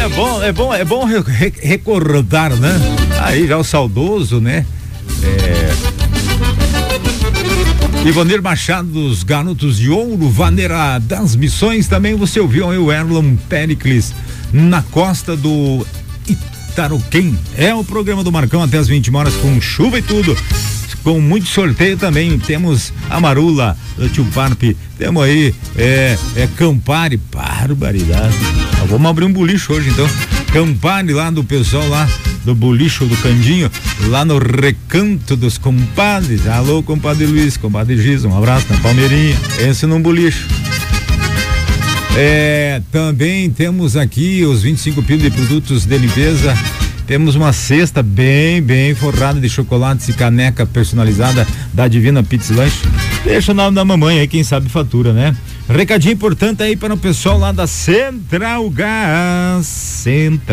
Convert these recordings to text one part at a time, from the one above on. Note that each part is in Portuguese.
É bom recordar, né? Aí já o saudoso, né? Ivanir Machado dos Garotos de Ouro, Vaneira das Missões, também você ouviu aí o Erlon Pericles na costa do Itaroquém. É o programa do Marcão até as 20 horas com chuva e tudo, com muito sorteio também. Temos a Marula, o Tio Parpe, temos aí Campari, barbaridade. Vamos abrir um bolicho hoje então. Campari lá do pessoal lá do bolicho do Candinho, lá no Recanto dos Compadres. Alô, compadre Luiz, compadre Giz, um abraço na Palmeirinha, esse num bolicho. Também temos aqui os 25 quilos de produtos de limpeza. Temos uma cesta bem forrada de chocolates e caneca personalizada da Divina Pizza Lanche. Deixa o nome da mamãe aí, quem sabe fatura, né? Recadinho importante aí para o pessoal lá da Central Gás.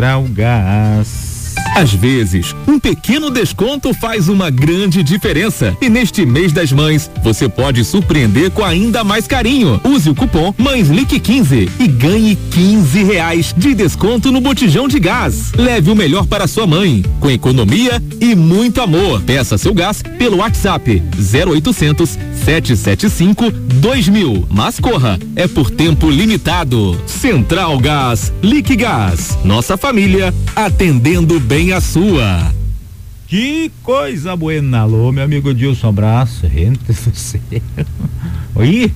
Às vezes, um pequeno desconto faz uma grande diferença. E neste mês das mães, você pode surpreender com ainda mais carinho. Use o cupom MãesLIC15 e ganhe R$15 de desconto no botijão de gás. Leve o melhor para sua mãe, com economia e muito amor. Peça seu gás pelo WhatsApp 0800 775 2000. Mas corra, é por tempo limitado. Central Gás, Liquigás. Nossa família atendendo bem a sua. Que coisa buena. Alô, meu amigo Dilson, abraço. Gente do céu. Oi?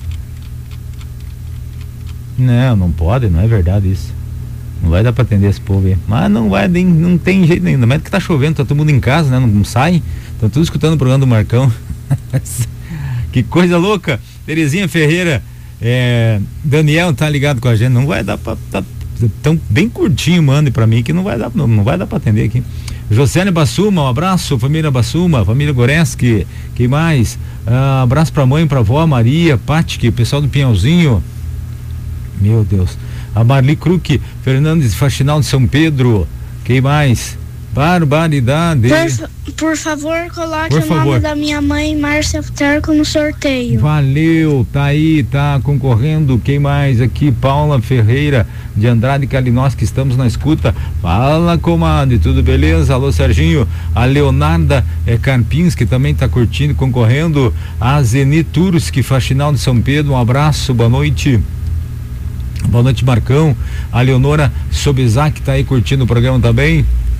Não pode, não é verdade isso. Não vai dar pra atender esse povo aí. Mas não vai, não tem jeito nenhum. Mas que tá chovendo, tá todo mundo em casa, né? Não sai. Estão tudo escutando o programa do Marcão. Que coisa louca. Terezinha Ferreira, Daniel tá ligado com a gente. Não vai dar pra. Tão bem curtinho, mande pra mim que não vai dar pra atender aqui. Josiane Bassuma, um abraço, família Bassuma, família Goreski, quem mais? Abraço pra mãe, pra avó, Maria, Patique, pessoal do Pinhalzinho. Meu Deus. A Marli Cruque, Fernandes Faxinal de São Pedro, quem mais? Barbaridade. Por favor, coloque o nome da minha mãe, Márcia Terco, no sorteio. Valeu, tá aí, tá concorrendo. Quem mais aqui? Paula Ferreira de Andrade Kalinowski, estamos na escuta. Fala, comadre, tudo beleza? Alô, Serginho. A Leonarda Karpinski também tá curtindo, concorrendo. A Zeni Turski, Faxinal de São Pedro, um abraço, boa noite. Boa noite, Marcão. A Leonora Sobezak tá aí curtindo o programa também.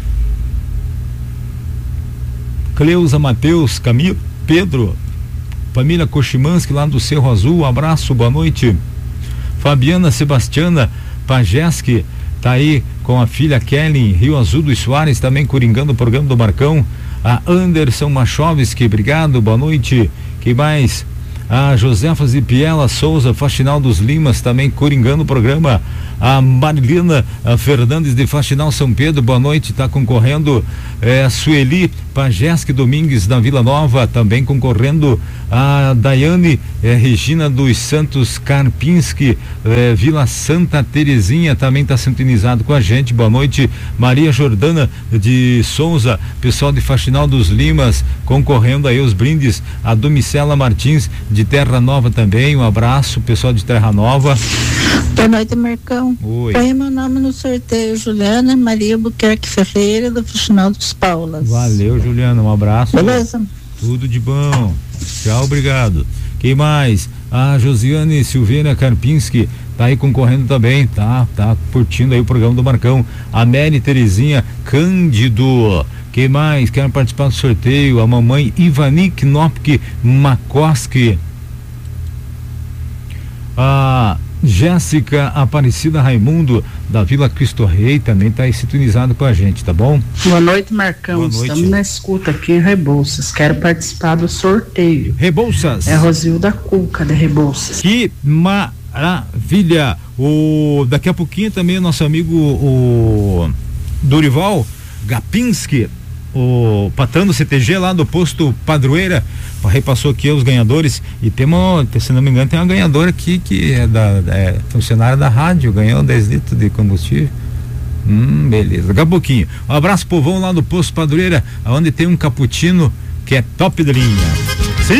Cleusa, Matheus, Camilo, Pedro, família Kochimansky lá do Cerro Azul, um abraço, boa noite. Fabiana Sebastiana Pajeski tá aí com a filha Kelly, Rio Azul dos Soares, também coringando o programa do Marcão. A Anderson Machovski, obrigado, boa noite. Quem mais? A Josefa Zipiela Souza, Faxinal dos Limas, também coringando o programa. A Marilena Fernandes de Faxinal São Pedro, boa noite, está concorrendo. A Sueli Pajeski Domingues da Vila Nova, também concorrendo. A Daiane Regina dos Santos Karpinski, Vila Santa Terezinha, também está sintonizado com a gente, boa noite. Maria Jordana de Souza, pessoal de Faxinal dos Limas, concorrendo aí os brindes. A Domicela Martins de Terra Nova também, um abraço, pessoal de Terra Nova. Boa noite, Marcão. Oi. Põe meu nome no sorteio, Juliana Maria Buquerque Ferreira, do Faxinal dos Paulas. Valeu, Juliana, um abraço. Beleza? Tudo de bom. Tchau, obrigado. Quem mais? A Josiane Silveira Karpinski tá aí concorrendo também, tá curtindo aí o programa do Marcão. A Mary Terezinha Cândido. Quem mais quer participar do sorteio? A mamãe Ivani Knopke Makoski. A Jéssica Aparecida Raimundo da Vila Cristo Rei também tá aí sintonizado com a gente, tá bom? Boa noite, Marcão. Boa noite. Estamos na escuta aqui em Rebouças. Quero participar do sorteio. Rebouças. É a Rosilda Cuca de Rebouças. Que maravilha! Daqui a pouquinho também o nosso amigo o Dorival Gapinski, o patrão do CTG lá do posto Padroeira, repassou aqui os ganhadores e temos, se não me engano, tem uma ganhadora aqui que é funcionária da rádio, ganhou 10 litros de combustível. Beleza, daqui a pouquinho. Um abraço, povão lá do posto Padroeira, onde tem um cappuccino que é top de linha.